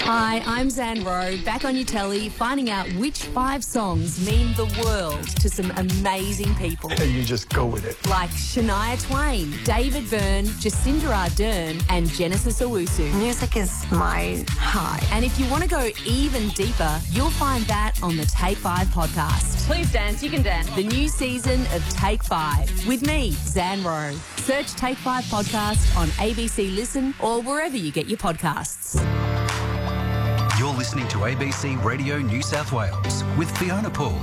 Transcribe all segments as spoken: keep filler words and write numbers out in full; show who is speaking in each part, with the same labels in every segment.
Speaker 1: Hi, I'm Zan Rowe, back on your telly, finding out which five songs mean the world to some amazing people.
Speaker 2: And you just go with it.
Speaker 1: Like Shania Twain, David Byrne, Jacinda Ardern, and Genesis Owusu.
Speaker 3: Music is my high.
Speaker 1: And if you want to go even deeper, you'll find that on the Take Five podcast.
Speaker 4: Please dance, you can dance.
Speaker 1: The new season of Take Five with me, Zan Rowe. Search Take Five podcast on A B C Listen or wherever you get your podcasts.
Speaker 5: You're listening to A B C Radio New South Wales with Fiona Poole.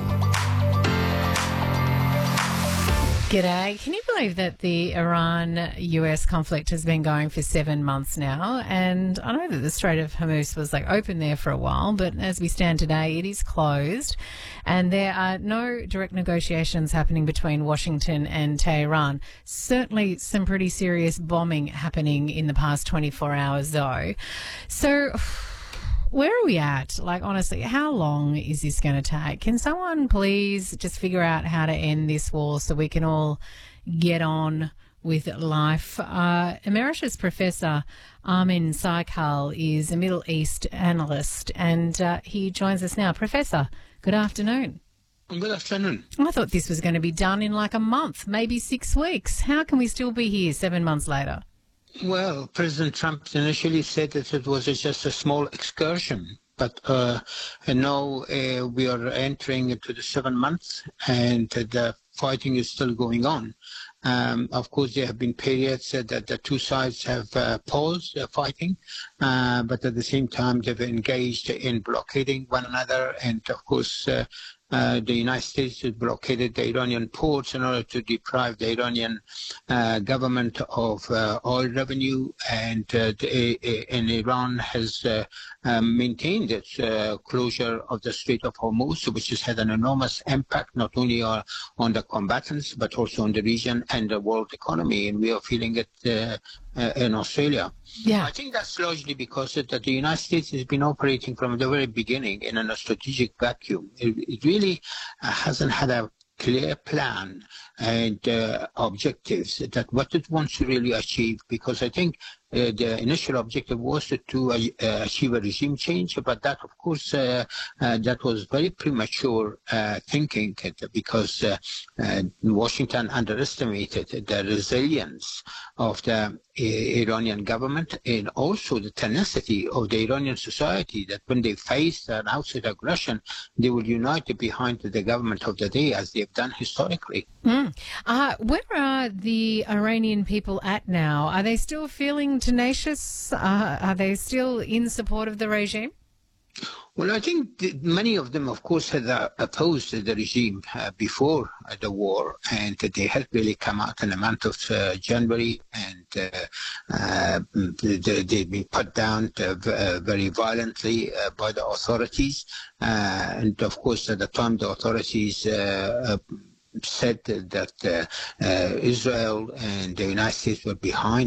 Speaker 6: G'day. Can you believe that the Iran-U S conflict has been going for seven months now? And I know that the Strait of Hormuz was like open there for a while, but as we stand today, it is closed. And there are no direct negotiations happening between Washington and Tehran. Certainly some pretty serious bombing happening in the past twenty-four hours, though. So where are we at? Like, honestly, how long is this going to take? Can someone please just figure out how to end this war so we can all get on with life? Uh, Emeritus Professor Armin Saikal is a Middle East analyst, and uh, he joins us now. Professor, good afternoon.
Speaker 7: Good afternoon.
Speaker 6: I thought this was going to be done in like a month, maybe six weeks. How can we still be here seven months later?
Speaker 7: Well, President Trump initially said that it was just a small excursion, but uh, now uh, we are entering into the seven months and the fighting is still going on. Um, of course, there have been periods uh, that the two sides have uh, paused uh, fighting, uh, but at the same time they've engaged in blockading one another, and of course uh, Uh, the United States has blockaded the Iranian ports in order to deprive the Iranian uh, government of uh, oil revenue, and, uh, the, uh, and Iran has uh, um, maintained its uh, closure of the Strait of Hormuz, which has had an enormous impact not only on, on the combatants but also on the region and the world economy, and we are feeling it uh, uh, in Australia.
Speaker 6: Yeah.
Speaker 7: I think that's largely because it, that the United States has been operating from the very beginning in a strategic vacuum. It, it really uh, hasn't had a clear plan and uh, objectives that what it wants to really achieve, because I think uh, the initial objective was to, to uh, achieve a regime change, but that, of course, uh, uh, that was very premature uh, thinking, because uh, uh, Washington underestimated the resilience of the uh, Iranian government and also the tenacity of the Iranian society, that when they face an outside aggression, they will unite behind the government of the day, as they've done historically.
Speaker 6: Mm. Uh, where are the Iranian people at now? Are they still feeling tenacious? Uh, are they still in support of the regime?
Speaker 7: Well, I think that many of them, of course, had uh, opposed the regime uh, before uh, the war, and they had really come out in the month of uh, January, and uh, uh, they, they've been put down uh, very violently uh, by the authorities. Uh, and, of course, at the time, the authorities uh, uh, said that uh, uh, Israel and the United States were behind